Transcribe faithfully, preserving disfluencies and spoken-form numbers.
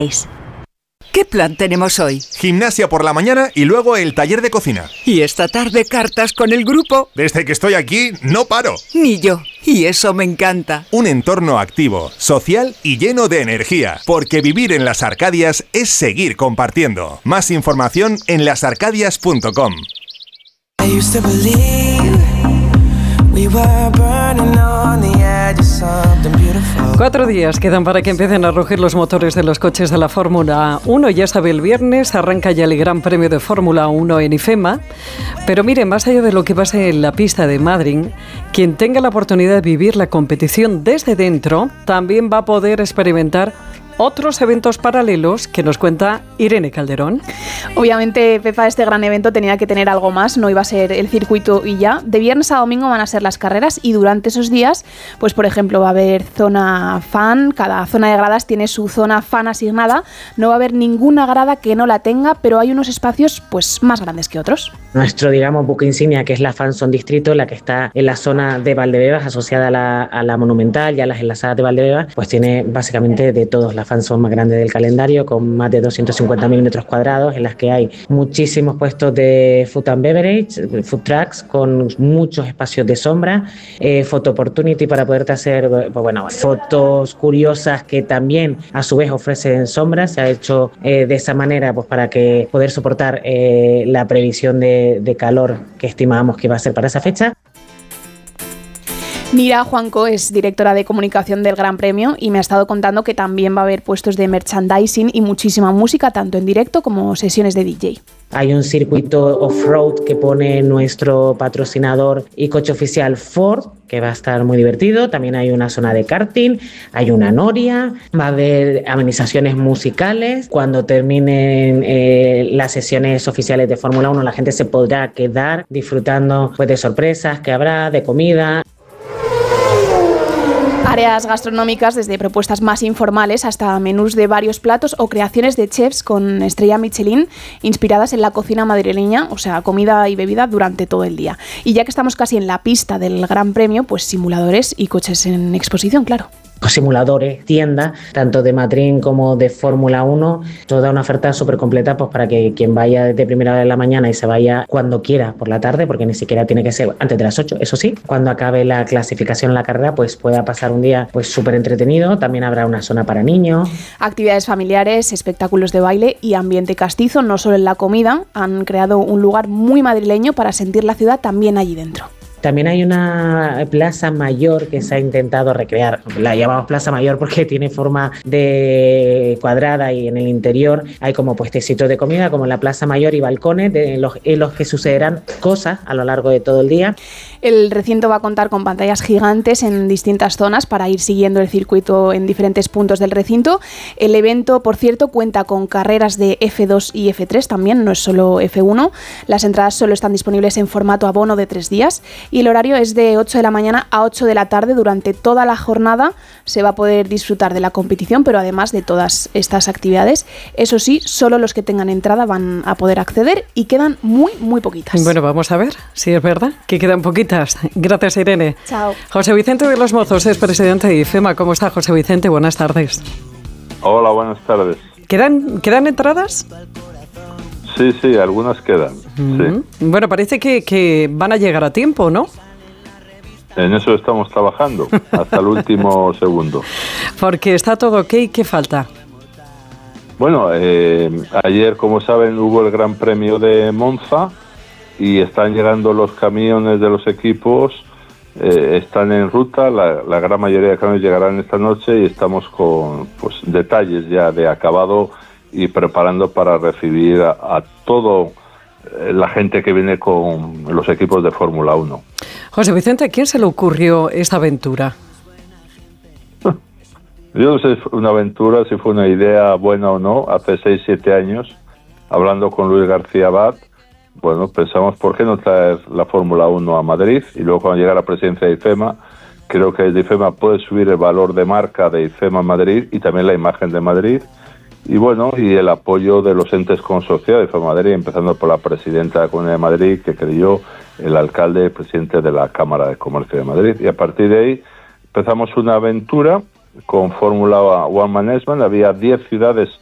¿Qué plan tenemos hoy? Gimnasia por la mañana y luego el taller de cocina. ¿Y esta tarde cartas con el grupo? Desde que estoy aquí, no paro. Ni yo. Y eso me encanta. Un entorno activo, social y lleno de energía. Porque vivir en Las Arcadias es seguir compartiendo. Más información en las arcadias punto com. Cuatro días quedan para que empiecen a rugir los motores de los coches de la Fórmula uno. Ya sabe, el viernes arranca ya el Gran Premio de Fórmula uno en IFEMA. Pero mire, más allá de lo que pase en la pista de Madrid, quien tenga la oportunidad de vivir la competición desde dentro también va a poder experimentar otros eventos paralelos que nos cuenta Irene Calderón. Obviamente, Pepa, este gran evento tenía que tener algo más, no iba a ser el circuito y ya. De viernes a domingo van a ser las carreras y durante esos días, pues por ejemplo, va a haber zona fan, cada zona de gradas tiene su zona fan asignada, no va a haber ninguna grada que no la tenga, pero hay unos espacios pues más grandes que otros. Nuestro, digamos, buque insignia, que es la Fan Zone Distrito, la que está en la zona de Valdebebas, asociada a la, a la Monumental y a las enlazadas de Valdebebas, pues tiene básicamente de todos. La Fan Zone más grande del calendario, con más de doscientos cincuenta mil metros cuadrados, en las que hay muchísimos puestos de food and beverage, food trucks, con muchos espacios de sombra, eh, photo opportunity para poderte hacer, pues bueno, fotos curiosas que también a su vez ofrecen sombras. Se ha hecho eh, de esa manera pues para que poder soportar eh, la previsión de, de calor que estimábamos que iba a ser para esa fecha. Mira Juanco es directora de comunicación del Gran Premio y me ha estado contando que también va a haber puestos de merchandising y muchísima música, tanto en directo como sesiones de D J. Hay un circuito off-road que pone nuestro patrocinador y coche oficial Ford, que va a estar muy divertido. También hay una zona de karting, hay una noria, va a haber amenizaciones musicales. Cuando terminen eh, las sesiones oficiales de Fórmula uno, la gente se podrá quedar disfrutando pues, de sorpresas que habrá, de comida. Áreas gastronómicas, desde propuestas más informales hasta menús de varios platos o creaciones de chefs con estrella Michelin inspiradas en la cocina madrileña, o sea, comida y bebida durante todo el día. Y ya que estamos casi en la pista del Gran Premio, pues simuladores y coches en exposición, claro. Simuladores, tiendas, tanto de Madrid como de Fórmula uno, toda una oferta súper completa pues para que quien vaya desde primera hora de la mañana y se vaya cuando quiera por la tarde, porque ni siquiera tiene que ser antes de las ocho, eso sí, cuando acabe la clasificación en la carrera pues pueda pasar un día pues súper entretenido. También habrá una zona para niños. Actividades familiares, espectáculos de baile y ambiente castizo, no solo en la comida, han creado un lugar muy madrileño para sentir la ciudad también allí dentro. También hay una plaza mayor que se ha intentado recrear. La llamamos plaza mayor porque tiene forma de cuadrada y en el interior hay como puestecitos de comida, como en la plaza mayor, y balcones de los, en los que sucederán cosas a lo largo de todo el día. El recinto va a contar con pantallas gigantes en distintas zonas para ir siguiendo el circuito en diferentes puntos del recinto. El evento, por cierto, cuenta con carreras de F dos y F tres también, no es solo F uno. Las entradas solo están disponibles en formato abono de tres días. Y el horario es de ocho de la mañana a ocho de la tarde. Durante toda la jornada se va a poder disfrutar de la competición, pero además de todas estas actividades. Eso sí, solo los que tengan entrada van a poder acceder y quedan muy, muy poquitas. Bueno, vamos a ver si es verdad que quedan poquitas. Gracias, Irene. Chao. José Vicente de los Mozos es presidente de IFEMA. ¿Cómo está, José Vicente? Buenas tardes. Hola, buenas tardes. ¿Quedan, ¿quedan entradas? Sí, sí, algunas quedan. Mm-hmm. Sí. Bueno, parece que, que van a llegar a tiempo, ¿no? En eso estamos trabajando, hasta el último segundo. Porque está todo ok, ¿qué falta? Bueno, eh, ayer, como saben, hubo el Gran Premio de Monza y están llegando los camiones de los equipos, eh, están en ruta, la, la gran mayoría de camiones llegarán esta noche y estamos con pues, detalles ya de acabado y preparando para recibir a, a todo eh, la gente que viene con los equipos de Fórmula uno. José Vicente, ¿a quién se le ocurrió esta aventura? Yo no sé si fue una aventura, si fue una idea buena o no. Hace seis, siete años, hablando con Luis García Abad, bueno, pensamos, ¿por qué no traer la Fórmula uno a Madrid? Y luego cuando llega la presidencia de IFEMA, creo que desde IFEMA puede subir el valor de marca de IFEMA Madrid y también la imagen de Madrid. Y bueno, y el apoyo de los entes consorciados de IFEMA Madrid, empezando por la presidenta de la Comunidad de Madrid, que creyó, el alcalde y presidente de la Cámara de Comercio de Madrid. Y a partir de ahí empezamos una aventura con Fórmula One Management. Había diez ciudades